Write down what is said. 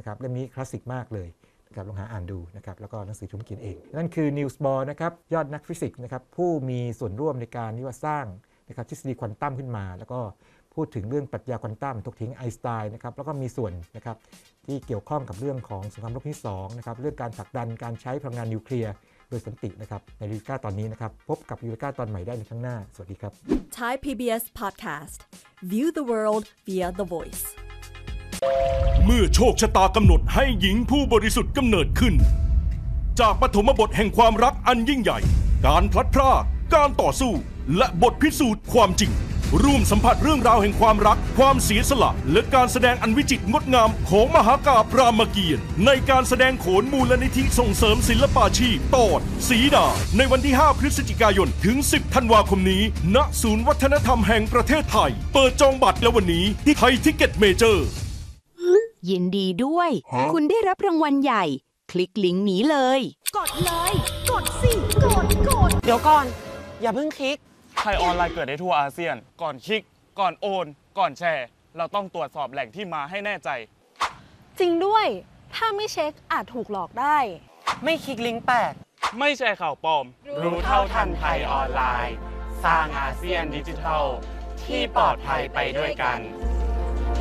นะครับเล่มนี้คลาสสิกมากเลยนะครับลองหาอ่านดูนะครับแล้วก็หนังสือผมเขียนเองนั่นคือนิวส์บอร์นะครับยอดนักฟิสิกส์นะครับผู้มีส่วนร่วมในการที่ว่าสร้างนะครับทฤษฎีควอนตัมขึ้นมาแล้วก็พูดถึงเรื่องปรัชญาควอนตัมถกเถียงไอน์สไตน์นะครับแล้วก็มีส่วนนะครับที่เกี่ยวข้องกับเรื่องของสงครามโลกที่2นะครับเรื่องการผลักดันการใช้พลังงานนิวเคลียร์โดยสันตินะครับในยูเรกาตอนนี้นะครับพบกับยูเรกาตอนใหม่ได้ในครั้งหน้าสวัสดีครับ Thai PBS Podcast View the world via the voice เมื่อโชคชะตากำหนดให้หญิงผู้บริสุทธิ์กำเนิดขึ้นจากปฐมบทแห่งความรักอันยิ่งใหญ่การพลัดพรากการต่อสู้และบทพิสูจน์ความจริงร่วมสัมผัสเรื่องราวแห่งความรักความเสียสละและการแสดงอันวิจิตรงดงามของมหากาพย์รามเกียรติ์ในการแสดงโขนมูลนิธิส่งเสริมศิลปาชีพตอนสีดาในวันที่ 5 พฤศจิกายนถึง 10 ธันวาคมนี้ณศูนย์วัฒนธรรมแห่งประเทศไทยเปิดจองบัตรแล้ววันนี้ที่ไทยทิกเก็ตเมเจอร์ยินดีด้วยคุณได้รับรางวัลใหญ่คลิกลิงก์นี้เลยกดเลยกดสิกดเดี๋ยวก่อนอย่าเพิ่งคลิกไทยออนไลน์เกิดได้ทั่วอาเซียนก่อนคลิกก่อนโอนก่อนแชร์เราต้องตรวจสอบแหล่งที่มาให้แน่ใจจริงด้วยถ้าไม่เช็คอาจถูกหลอกได้ไม่คลิกลิงก์แปลกไม่แชร์ข่าวปลอมรู้เท่าทันภัยออนไลน์สร้างอาเซียนดิจิทัลที่ปลอดภัยไปด้วยกัน